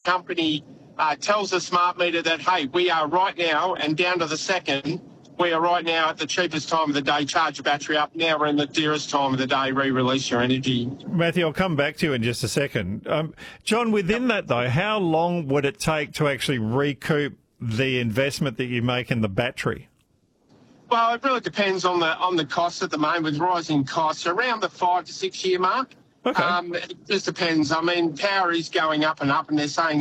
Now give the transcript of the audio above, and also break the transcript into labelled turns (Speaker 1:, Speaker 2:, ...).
Speaker 1: company tells the smart meter that, hey, we are right now and down to the second, we are right now at the cheapest time of the day, charge your battery up. Now we're in the dearest time of the day, re-release your energy.
Speaker 2: Matthew, I'll come back to you in just a second. John, within that, though, how long would it take to actually recoup the investment that you make in the battery?
Speaker 1: Well, it really depends on the costs at the moment, with rising costs around the 5 to 6 year mark.
Speaker 2: Okay.
Speaker 1: It just depends. I mean, power is going up and up, and they're saying